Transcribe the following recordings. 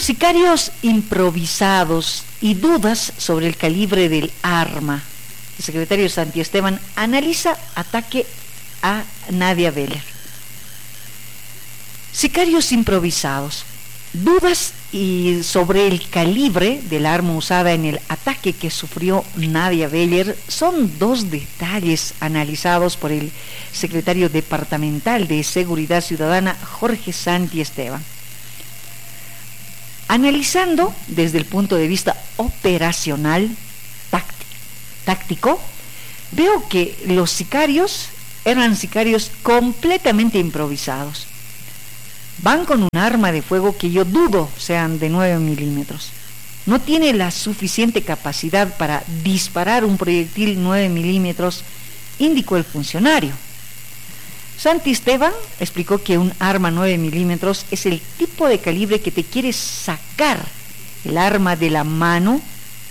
Sicarios improvisados y dudas sobre el calibre del arma. El secretario Santiesteban analiza ataque a Nadia Beller. Sicarios improvisados. Dudas sobre el calibre del arma usada en el ataque que sufrió Nadia Beller son dos detalles analizados por el secretario departamental de Seguridad Ciudadana, Jorge Santiesteban. Analizando desde el punto de vista operacional, táctico, veo que los sicarios eran sicarios completamente improvisados. Van con un arma de fuego que yo dudo sean de 9 milímetros. No tiene la suficiente capacidad para disparar un proyectil 9 milímetros, indicó el funcionario. Santiesteban explicó que un arma 9 milímetros es el tipo de calibre que te quiere sacar el arma de la mano.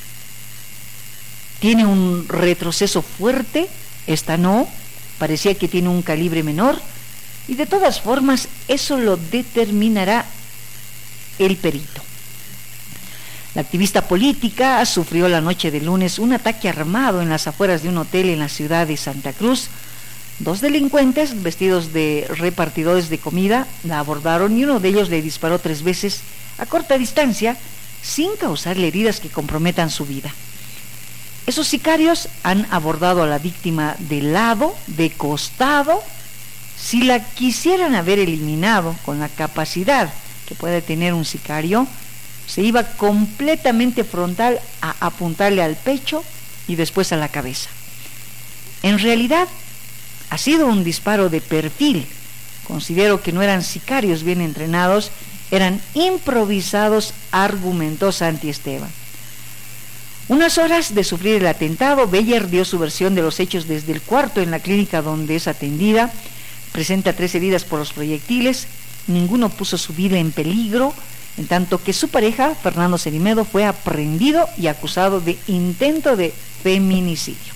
Tiene un retroceso fuerte, esta no, parecía que tiene un calibre menor, y de todas formas eso lo determinará el perito. La activista política sufrió la noche de lunes un ataque armado en las afueras de un hotel en la ciudad de Santa Cruz. Dos delincuentes vestidos de repartidores de comida la abordaron y uno de ellos le disparó 3 veces a corta distancia sin causarle heridas que comprometan su vida. Esos sicarios han abordado a la víctima de lado, de costado. Si la quisieran haber eliminado con la capacidad que puede tener un sicario, se iba completamente frontal a apuntarle al pecho y después a la cabeza. En realidad, ha sido un disparo de perfil. Considero que no eran sicarios bien entrenados, eran improvisados, argumentó Santiesteban. Unas horas de sufrir el atentado, Beller dio su versión de los hechos desde el cuarto en la clínica donde es atendida. Presenta 3 heridas por los proyectiles, ninguno puso su vida en peligro, en tanto que su pareja, Fernando Cerimedo, fue aprehendido y acusado de intento de feminicidio.